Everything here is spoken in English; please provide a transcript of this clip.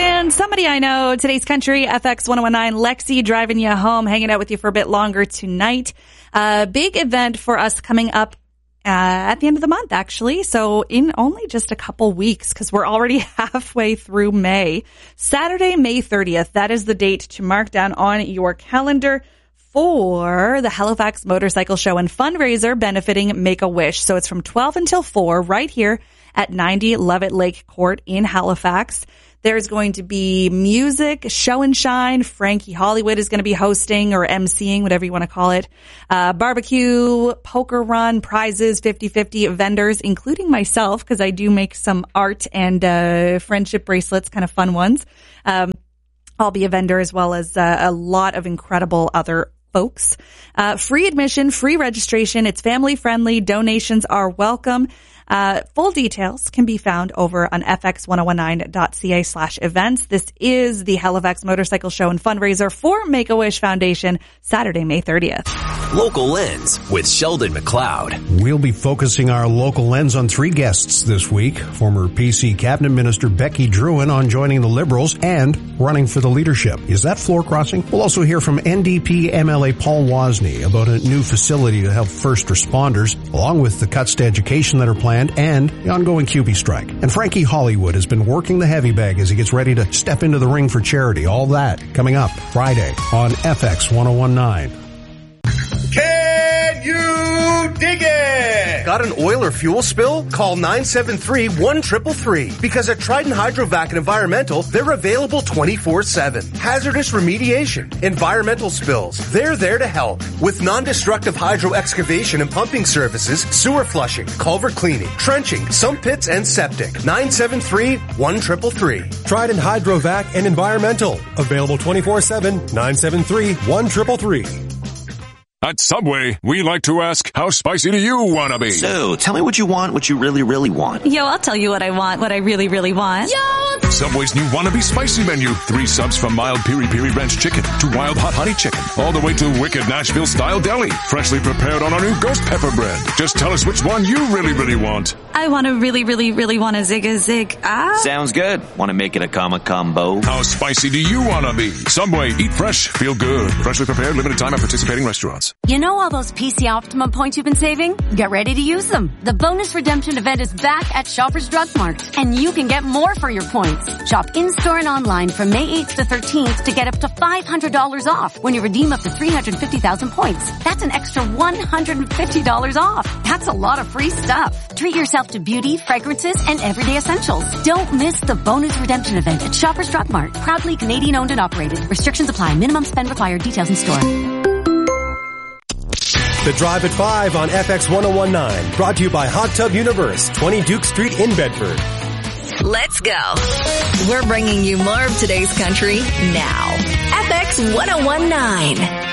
And somebody I know, today's country, FX 1019, Lexi driving you home, hanging out with you for a bit longer tonight. Big event for us coming up at the end of the month, actually. So in only just a couple weeks, because we're already halfway through May. Saturday, May 30th. That is the date to mark down on your calendar for the Halifax Motorcycle Show and Fundraiser benefiting Make-A-Wish. So it's from 12 until 4 right here at 90 Levitt Lake Court in Halifax. There's going to be music, show and shine. Frankie Hollywood is going to be hosting or emceeing, whatever you want to call it. Barbecue, poker run, prizes, 50-50 vendors, including myself, because I do make some art and friendship bracelets, kind of fun ones. I'll be a vendor as well as a lot of incredible other folks. Free admission, free registration. It's family friendly. Donations are welcome. Full details can be found over on fx1019.ca/events. This is the Halifax Motorcycle Show and Fundraiser for Make-A-Wish Foundation, Saturday, May 30th. Local Lens with Sheldon McLeod. We'll be focusing our local lens on 3 guests this week. Former PC Cabinet Minister Becky Drouin on joining the Liberals and running for the leadership. Is that floor crossing? We'll also hear from NDP MLA Paul Wozni about a new facility to help first responders, along with the cuts to education that are planned and the ongoing QB strike. And Frankie Hollywood has been working the heavy bag as he gets ready to step into the ring for charity. All that coming up Friday on FX 1019. Can you dig it? Got an oil or fuel spill? Call 973-1333. Because at Trident Hydrovac and Environmental, they're available 24/7. Hazardous remediation, environmental spills, they're there to help. With non-destructive hydro excavation and pumping services, sewer flushing, culvert cleaning, trenching, sump pits, and septic. 973-1333. Trident Hydrovac and Environmental. Available 24/7, 973-1333. At Subway, we like to ask, how spicy do you want to be? So, tell me what you want, what you really, really want. Yo, I'll tell you what I want, what I really, really want. Yo! Subway's new Wannabe Spicy menu. 3 subs from mild piri-piri ranch chicken to wild hot honey chicken. All the way to wicked Nashville-style deli. Freshly prepared on our new ghost pepper bread. Just tell us which one you really, really want. I want to really, really, really want a zig. Sounds good. Want to make it a combo? How spicy do you want to be? Subway, eat fresh, feel good. Freshly prepared, limited time at participating restaurants. You know all those PC Optimum points you've been saving? Get ready to use them. The bonus redemption event is back at Shoppers Drug Mart, and you can get more for your points. Shop in-store and online from May 8th to 13th to get up to $500 off when you redeem up to 350,000 points. That's an extra $150 off. That's a lot of free stuff. Treat yourself to beauty, fragrances, and everyday essentials. Don't miss the bonus redemption event at Shoppers Drug Mart. Proudly Canadian owned and operated. Restrictions apply. Minimum spend required. Details in store. The Drive at 5 on FX 1019. Brought to you by Hot Tub Universe, 20 Duke Street in Bedford. Let's go. We're bringing you more of today's country now. FX 1019.